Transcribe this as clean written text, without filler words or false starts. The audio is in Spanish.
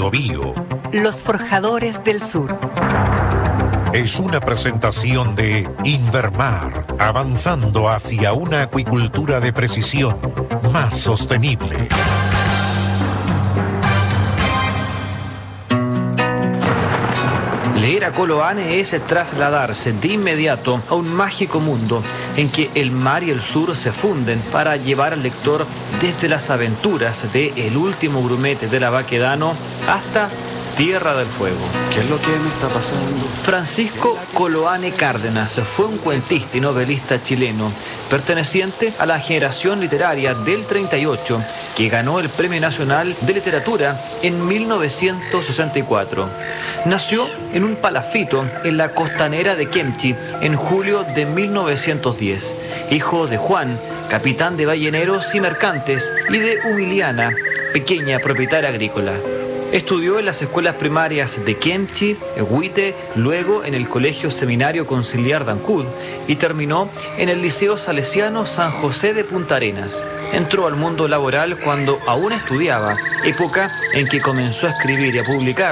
Biobío. Los Forjadores del Sur. Es una presentación de Invermar, avanzando hacia una acuicultura de precisión más sostenible. Leer a Colo Anne es trasladarse de inmediato a un mágico mundo en que el mar y el sur se funden para llevar al lector desde las aventuras de El último grumete de la Baquedano hasta Tierra del Fuego. ¿Qué es lo que me está pasando? Francisco Colo Anne Cárdenas fue un cuentista y novelista chileno, perteneciente a la generación literaria del 38, que ganó el Premio Nacional de Literatura en 1964. Nació en un palafito en la costanera de Kemchi en julio de 1910, hijo de Juan, capitán de balleneros y mercantes, y de Humiliana, pequeña propietaria agrícola. Estudió en las escuelas primarias de Kemchi, Huite, luego en el Colegio Seminario Conciliar de Ancud y terminó en el Liceo Salesiano San José de Punta Arenas. Entró al mundo laboral cuando aún estudiaba, época en que comenzó a escribir y a publicar